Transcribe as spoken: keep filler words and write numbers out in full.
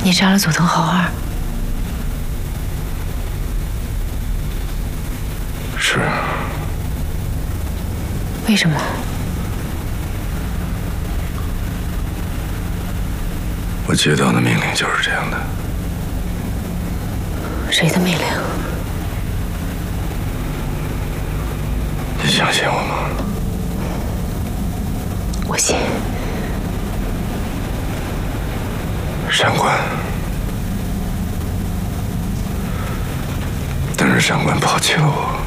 你杀了佐藤浩二。 是。 为什么？ 我接到的命令就是这样的。 谁的命令？ 你相信我吗？ 我信。 上官，但是上官抛弃了我。